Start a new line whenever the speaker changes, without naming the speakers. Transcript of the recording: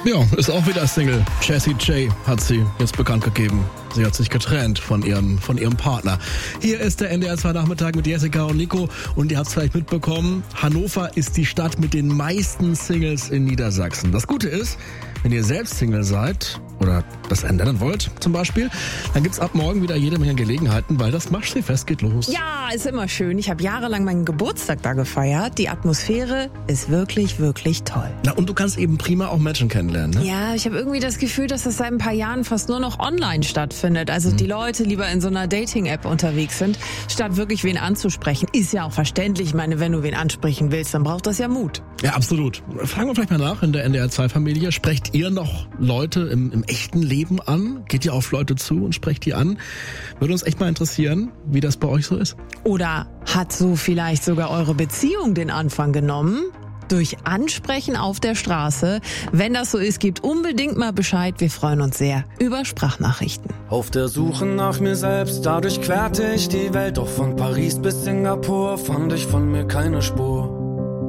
Ja, ist auch wieder Single. Jessie J hat sie jetzt bekannt gegeben. Sie hat sich getrennt von ihrem Partner. Hier ist der NDR 2 Nachmittag mit Jessica und Nico. Und ihr habt es vielleicht mitbekommen, Hannover ist die Stadt mit den meisten Singles in Niedersachsen. Das Gute ist, wenn ihr selbst Single seid oder das ändern wollt zum Beispiel, dann gibt's ab morgen wieder jede Menge Gelegenheiten, weil das Maschseefest geht los.
Ja, ist immer schön. Ich habe jahrelang meinen Geburtstag da gefeiert. Die Atmosphäre ist wirklich, wirklich toll.
Na, und du kannst eben prima auch Menschen kennenlernen, ne?
Ja, ich habe irgendwie das Gefühl, dass das seit ein paar Jahren fast nur noch online stattfindet. Also die Leute lieber in so einer Dating-App unterwegs sind, statt wirklich wen anzusprechen. Ist ja auch verständlich. Ich meine, wenn du wen ansprechen willst, dann braucht das ja Mut.
Ja, absolut. Fragen wir vielleicht mal nach in der NDR 2 Familie. Sprecht ihr noch Leute im echten Leben an? Geht ihr auf Leute zu und sprecht die an? Würde uns echt mal interessieren, wie das bei euch so ist.
Oder hat so vielleicht sogar eure Beziehung den Anfang genommen? Durch Ansprechen auf der Straße. Wenn das so ist, gebt unbedingt mal Bescheid. Wir freuen uns sehr über Sprachnachrichten.
Auf der Suche nach mir selbst, dadurch querte ich die Welt. Doch von Paris bis Singapur fand ich von mir keine Spur.